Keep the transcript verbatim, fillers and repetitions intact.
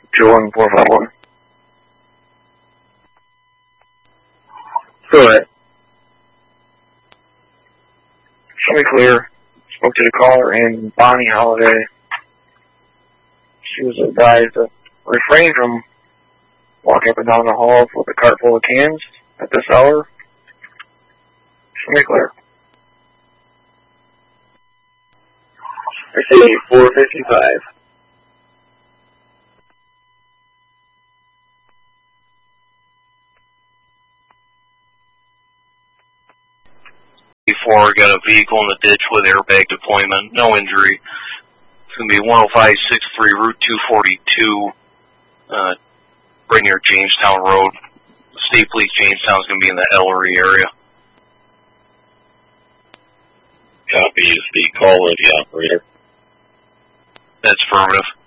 Jordan, four five one. Go ahead. Show me clear. Spoke to the caller and Bonnie Holiday. She was advised to refrain from walking up and down the hall with a cart full of cans at this hour. Show me clear. Receive four fifty-five. Before, got a vehicle in the ditch with airbag deployment, no injury. It's going to be one oh five sixty-three Route two forty-two, uh, right near Jamestown Road. State Police Jamestown is going to be in the Ellery area. Copy is the call of the operator. That's affirmative.